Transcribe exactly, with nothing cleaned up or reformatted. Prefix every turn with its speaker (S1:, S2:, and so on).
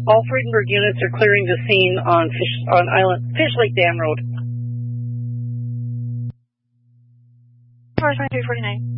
S1: All Friedenberg units are clearing the scene on Fish, on Island, Fish Lake Dam Road.
S2: four twenty-three forty-nine.